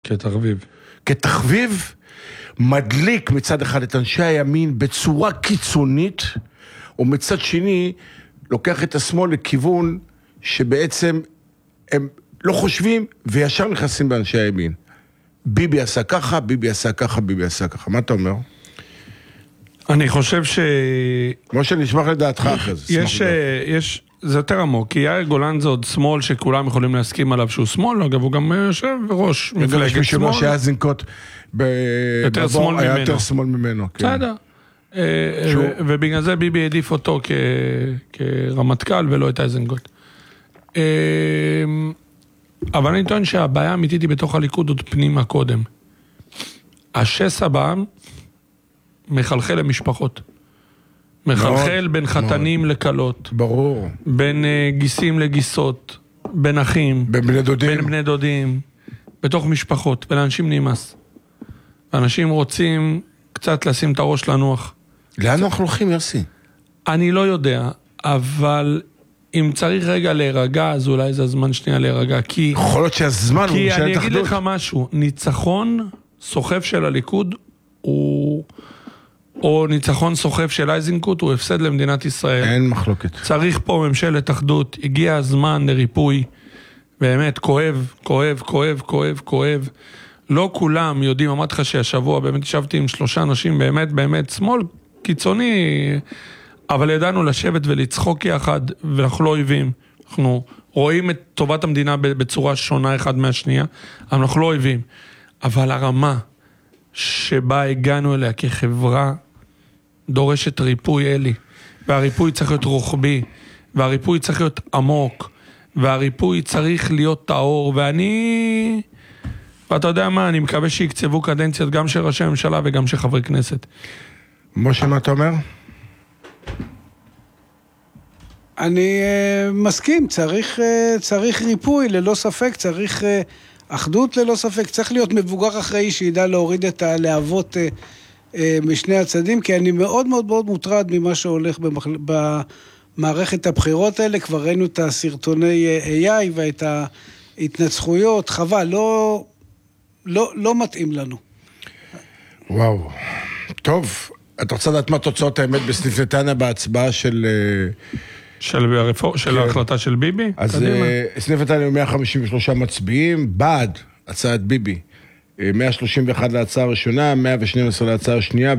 כתחביב. כתחביב, מדליק מצד אחד את אנשי הימין בצורה קיצונית, ומצד שני לוקח את השמאל לכיוון שבעצם הם לא חושבים וישר נכנסים באנשי הימין. ביבי עשה ככה, ביבי עשה ככה, ביבי עשה ככה. מה אתה אומר? אני חושב כמו שנשמח לדעתך אחרי זה. יש, זה יותר עמוק, כי יאיר גולן זה עוד שמאל שכולם יכולים להסכים עליו שהוא שמאל, אגב הוא גם יושב ראש מפלגת שמאל. שהיה זינקות יותר שמאל ממנו. היה יותר שמאל ממנו. בסדר. ובגלל זה ביבי העדיף אותו כרמטכ"ל ולא את איזנגוט. אבל אני טוען שהבעיה האמיתית היא בתוך הליכוד עוד פנימה קודם. השסע בעם מחלחל למשפחות. מחלחל בין חתנים לקלות. ברור. בין גיסים לגיסות. בין אחים. בין בני דודים. בין בני דודים. בתוך משפחות. ולאנשים נמאס. אנשים רוצים קצת לשים את הראש לנוח. לאן אנחנו הולכים, יוסי? אני לא יודע, אבל אם צריך רגע להירגע, אז אולי זה הזמן שנייה להירגע, כי... יכול להיות שהזמן הוא משל אני התאחדות. אגיד לך משהו, ניצחון סוחף של הליכוד הוא... או ניצחון סוחף של איזנקוט הוא הפסד למדינת ישראל. אין מחלוקת. צריך פה ממשלת אחדות, הגיע הזמן לריפוי, באמת כואב, כואב, כואב, כואב, כואב. לא כולם יודעים, אמרתי לך שהשבוע באמת ישבתי עם 3 אנשים באמת, באמת שמאל קיצוני, אבל ידענו לשבת ולצחוק יחד, ואנחנו לא אויבים. אנחנו רואים את טובת המדינה בצורה שונה אחד מהשנייה, אבל אנחנו לא אויבים. אבל הרמה שבה הגענו אליה כחברה, דורשת ריפוי אלי. והריפוי צריך להיות רוחבי, והריפוי צריך להיות עמוק, והריפוי צריך להיות טהור, ואתה יודע מה, אני מקווה שיקצבו קדנציות גם של ראשי ממשלה וגם של חברי כנסת. משה, מה אתה אומר? אני מסכים, צריך ריפוי ללא ספק, צריך אחדות ללא ספק, צריך להיות מבוגר אחראי שידע להוריד את הלהבות משני הצדדים, כי אני מאוד מאוד מאוד מוטרד ממה שהולך במערכת הבחירות האלה, כבר ראינו את הסרטוני AI ואת ההתנצחויות, חבל, לא מתאים לנו. וואו, טוב, אתה רוצה לדעת מה תוצאות האמת בסניף נתניה בהצבעה של ההחלטה של ביבי? אז סניף נתניה 153 מצביעים, בעד הצעת ביבי, 131 להצעה הראשונה, 112 להצעה השנייה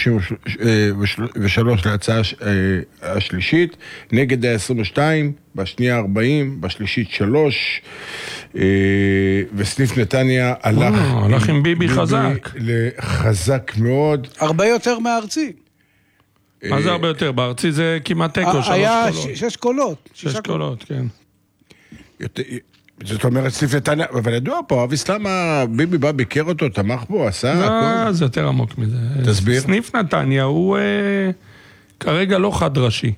ו133 להצעה השלישית, נגד 22, בשנייה 40, בשלישית 3, וסניף נתניה הלך עם ביבי חזק. חזק מאוד. הרבה יותר מהארצי. מה זה הרבה יותר? בארצי זה כמעט תיקו, 3 קולות. היה 6 קולות. 6 קולות, כן. זאת אומרת, סניף נתניה, אבל ידוע פה, אבי סלמה, ביבי בא, ביקר אותו, תמך בו, עשה הכל. זה יותר עמוק מזה. תסביר. סניף נתניה הוא כרגע לא חד ראשי.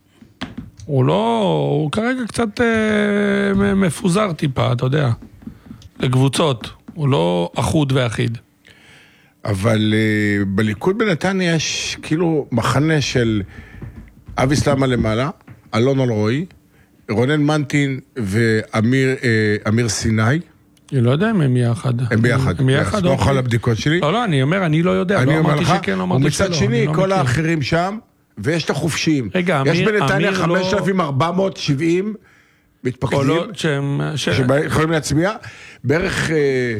הוא כרגע קצת מפוזר טיפה, אתה יודע, לקבוצות. הוא לא אחוד ואחיד. אבל בליכוד בנתניה יש כאילו מחנה של אבי סלמה למעלה, אלון אלרועי, רונן מנטין ואמיר סיני. אני לא יודע אם הם יחד. הם ביחד. הם יחד. לא אוכל הבדיקות שלי. לא, אני אומר, אני לא יודע. אני אומר לך, ומצד שני, כל האחרים שם, ויש את החופשיים. רגע, יש בנתניה 5,470 מתפקדים. קולות שיכולים להצביע. בערך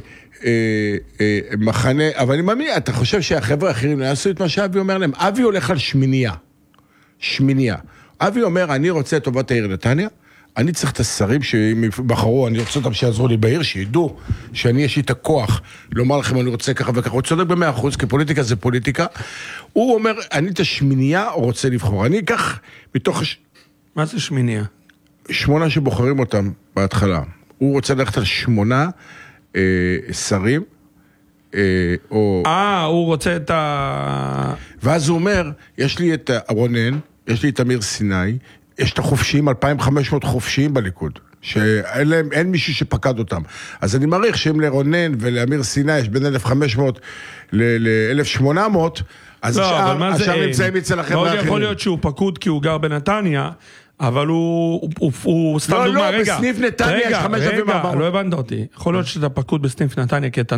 מחנה, אבל אני מאמין, אתה חושב שהחבר'ה האחרים לא יעשו את מה שאבי אומר להם? אבי הולך על שמיניה. אבי אומר, אני רוצה את טובת העיר נתניה, אני צריך את השרים שבחרו, אני רוצה אותם שיעזרו לי בעיר, שידעו שאני יש לי את הכוח לומר לכם, אני רוצה ככה וככה, הוא צודק ב100%, כי פוליטיקה זה פוליטיקה. הוא אומר, אני את השמינייה רוצה לבחור. אני אקח מתוך... מה זה שמיניה? 8 שבוחרים אותם בהתחלה. הוא רוצה ללכת על 8 שרים, או... הוא רוצה את ואז הוא אומר, יש לי את רונן, יש לי את אמיר סיני, יש את החופשיים, 2,500 חופשיים בליכוד, שאין מישהו שפקד אותם. אז אני מעריך שאם לרונן ולאמיר סיני יש בין 1,500 ל-1,800, אז השאר נמצאים אצל החבר'ה האחרים. מאוד יכול להיות שהוא פקוד כי הוא גר בנתניה, אבל הוא סתם דוגמה, רגע. בסניף נתניה יש 5,400. רגע, לא הבנת אותי. יכול להיות שאתה פקוד בסניף נתניה כי אתה